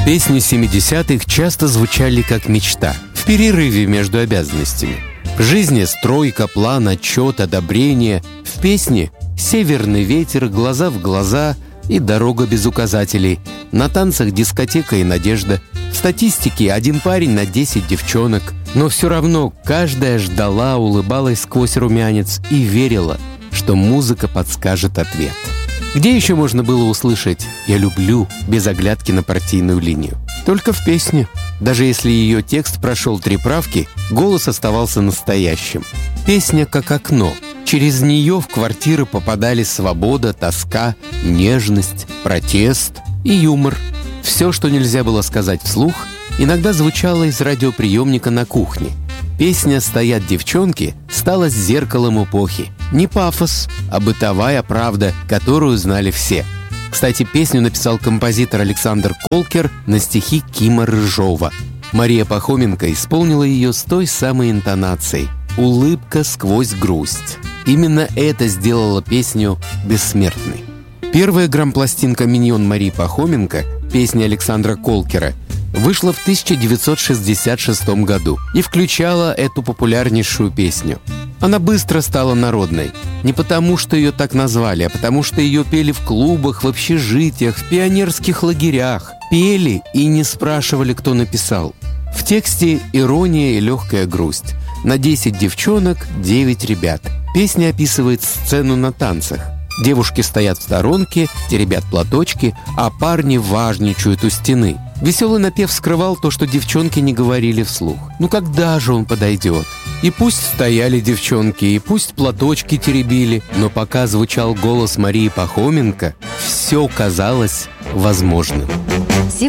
Песни 70-х часто звучали как мечта, в перерыве между обязанностями. В жизни стройка, план, отчет, одобрение. В песне «Северный ветер», «Глаза в глаза» и «Дорога без указателей». На танцах дискотека и надежда. В статистике 1 парень на 10 девчонок. Но все равно каждая ждала, улыбалась сквозь румянец и верила, что музыка подскажет ответ. Где еще можно было услышать «Я люблю» без оглядки на партийную линию? Только в песне. Даже если ее текст прошел 3 правки, голос оставался настоящим. Песня как окно. Через нее в квартиры попадали свобода, тоска, нежность, протест и юмор. Все, что нельзя было сказать вслух, иногда звучало из радиоприемника на кухне. Песня «Стоят девчонки» стала зеркалом эпохи. Не пафос, а бытовая правда, которую знали все. Кстати, песню написал композитор Александр Колкер на стихи Кима Рыжова. Мария Пахоменко исполнила ее с той самой интонацией «Улыбка сквозь грусть». Именно это сделало песню бессмертной. Первая грампластинка «Миньон» Марии Пахоменко, песня Александра Колкера, вышла в 1966 году и включала эту популярнейшую песню. Она быстро стала народной. Не потому, что ее так назвали, а потому, что ее пели в клубах, в общежитиях, в пионерских лагерях. Пели и не спрашивали, кто написал. В тексте ирония и легкая грусть. На 10 девчонок 9 ребят. Песня описывает сцену на танцах. Девушки стоят в сторонке, теребят платочки, а парни важничают у стены. Веселый напев скрывал то, что девчонки не говорили вслух. Ну когда же он подойдет? И пусть стояли девчонки, и пусть платочки теребили, но пока звучал голос Марии Пахоменко, все казалось возможным.